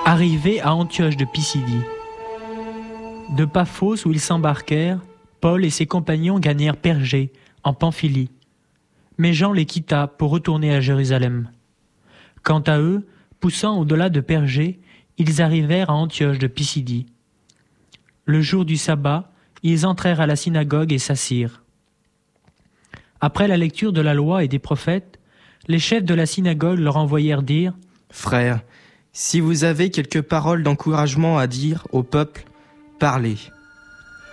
Arrivés à Antioche de Pisidie. De Paphos où ils s'embarquèrent, Paul et ses compagnons gagnèrent Pergé, en Pamphylie. Mais Jean les quitta pour retourner à Jérusalem. Quant à eux, poussant au-delà de Pergé, ils arrivèrent à Antioche de Pisidie. Le jour du sabbat, ils entrèrent à la synagogue et s'assirent. Après la lecture de la loi et des prophètes, les chefs de la synagogue leur envoyèrent dire « Frères, si vous avez quelques paroles d'encouragement à dire au peuple, parlez. »